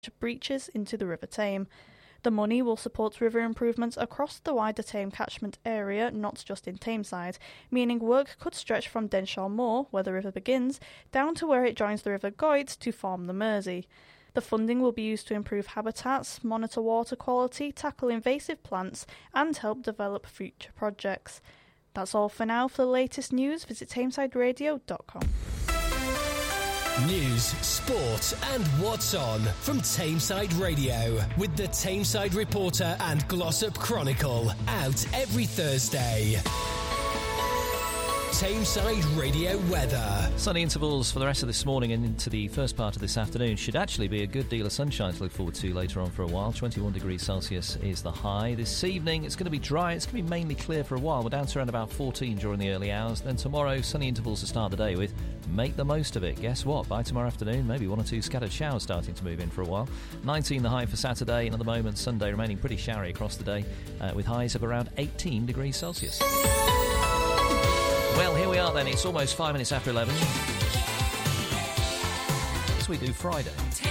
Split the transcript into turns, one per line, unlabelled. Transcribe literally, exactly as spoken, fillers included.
breaches into the River Tame. The money will support river improvements across the wider Tame catchment area, not just in Tameside, meaning work could stretch from Denshaw Moor, where the river begins, down to where it joins the River Goyt to form the Mersey. The funding will be used to improve habitats, monitor water quality, tackle invasive plants, and help develop future projects. That's all for now. For the latest news, visit tameside radio dot com.
News, sport and what's on from Tameside Radio with the Tameside Reporter and Glossop Chronicle, out every Thursday. Tameside Radio weather.
Sunny intervals for the rest of this morning and into the first part of this afternoon. Should actually be a good deal of sunshine to look forward to later on for a while. twenty-one degrees Celsius is the high. This evening it's going to be dry. It's going to be mainly clear for a while. We're down to around about fourteen during the early hours. Then tomorrow, sunny intervals to start the day with. Make the most of it. Guess what? By tomorrow afternoon, maybe one or two scattered showers starting to move in for a while. nineteen the high for Saturday, and at the moment Sunday remaining pretty showery across the day uh, with highs of around eighteen degrees Celsius. Well, here we are then. It's almost five minutes after eleven. As we do Friday.